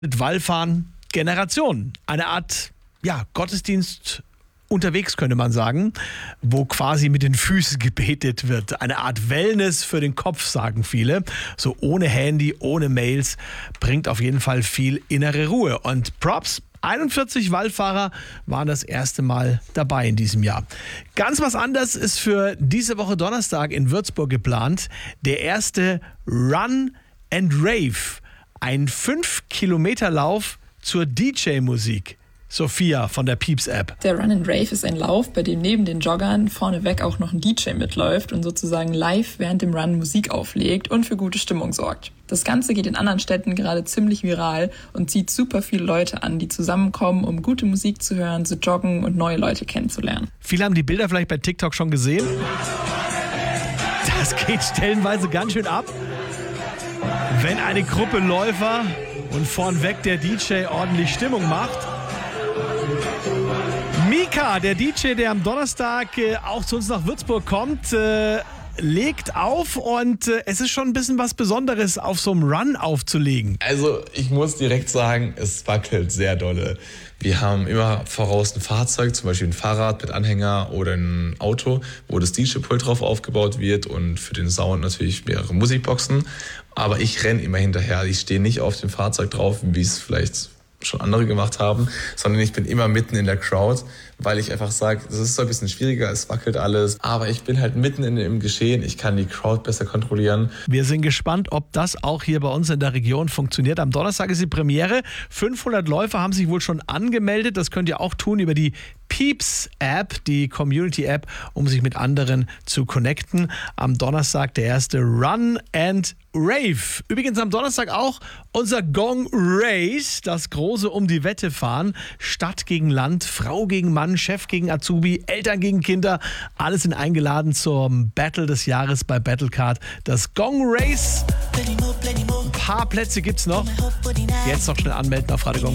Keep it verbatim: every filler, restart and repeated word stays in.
Mit Wallfahren Generation. Eine Art, ja, Gottesdienst unterwegs, könnte man sagen, wo quasi mit den Füßen gebetet wird. Eine Art Wellness für den Kopf, sagen viele. So ohne Handy, ohne Mails, bringt auf jeden Fall viel innere Ruhe. Und Props, einundvierzig Wallfahrer waren das erste Mal dabei in diesem Jahr. Ganz was anderes ist für diese Woche Donnerstag in Würzburg geplant. Der erste Run and Rave. Ein fünf Kilometer Lauf zur D J-Musik. Sophia von der Pieps-App. Der Run and Rave ist ein Lauf, bei dem neben den Joggern vorneweg auch noch ein D J mitläuft und sozusagen live während dem Run Musik auflegt und für gute Stimmung sorgt. Das Ganze geht in anderen Städten gerade ziemlich viral und zieht super viele Leute an, die zusammenkommen, um gute Musik zu hören, zu joggen und neue Leute kennenzulernen. Viele haben die Bilder vielleicht bei TikTok schon gesehen. Das geht stellenweise ganz schön ab, wenn eine Gruppe Läufer und vornweg der D J ordentlich Stimmung macht. Mika, der D J, der am Donnerstag äh, auch zu uns nach Würzburg kommt, äh, legt auf und äh, es ist schon ein bisschen was Besonderes, auf so einem Run aufzulegen. Also ich muss direkt sagen, es wackelt sehr dolle. Wir haben immer voraus ein Fahrzeug, zum Beispiel ein Fahrrad mit Anhänger oder ein Auto, wo das D J-Pult drauf aufgebaut wird und für den Sound natürlich mehrere Musikboxen. Aber ich renne immer hinterher. Ich stehe nicht auf dem Fahrzeug drauf, wie es vielleicht schon andere gemacht haben, sondern ich bin immer mitten in der Crowd, weil ich einfach sage, das ist so ein bisschen schwieriger, es wackelt alles, aber ich bin halt mitten in dem Geschehen, ich kann die Crowd besser kontrollieren. Wir sind gespannt, ob das auch hier bei uns in der Region funktioniert. Am Donnerstag ist die Premiere. fünfhundert Läufer haben sich wohl schon angemeldet. Das könnt ihr auch tun über die Pieps-App, die Community-App, um sich mit anderen zu connecten. Am Donnerstag der erste Run and Rave. Übrigens am Donnerstag auch unser Gong Race, das große um die Wette fahren. Stadt gegen Land, Frau gegen Mann, Chef gegen Azubi, Eltern gegen Kinder. Alle sind eingeladen zum Battle des Jahres bei Battlecard. Das Gong Race. Ein paar Plätze gibt's noch. Jetzt noch schnell anmelden auf Radio Gong.